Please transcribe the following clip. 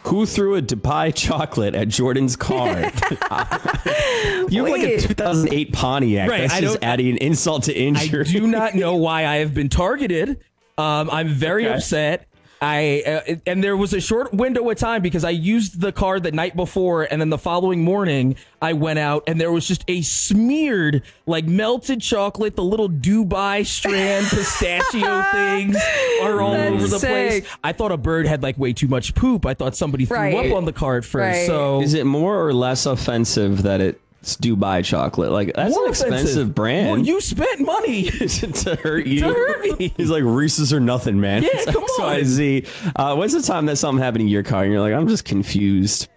Who threw a Dubai chocolate at Jordan's car? You look like a 2008 Pontiac. Right, That's just adding insult to injury. I do not know why I have been targeted. I'm very upset. And there was a short window of time because I used the car the night before, and then the following morning I went out and there was just a smeared, like, melted chocolate, the little Dubai strand pistachio things are all over the place. I thought a bird had like way too much poop. I thought somebody threw up on the car at first. So is it more or less offensive that it's Dubai chocolate? Like, that's an expensive brand. Well, you spent money to hurt you. To hurt me. He's like, Reese's are nothing, man. Yeah, It's come on. XYZ. When's the time that something happened in your car and you're like, I'm just confused?